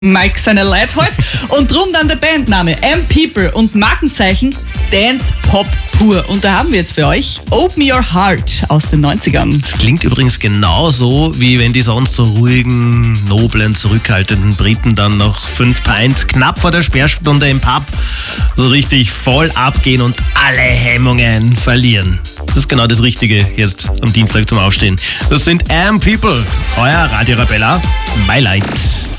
Mike seine Leute halt. Und drum dann der Bandname M-People und Markenzeichen Dance Pop pur. Und da haben wir jetzt für euch Open Your Heart aus den 90ern. Das klingt übrigens genauso, wie wenn die sonst so ruhigen, noblen, zurückhaltenden Briten dann noch 5 Pints knapp vor der Sperrstunde im Pub so richtig voll abgehen und alle Hemmungen verlieren. Das ist genau das Richtige jetzt am Dienstag zum Aufstehen. Das sind M-People, euer Radio Arabella, My Light.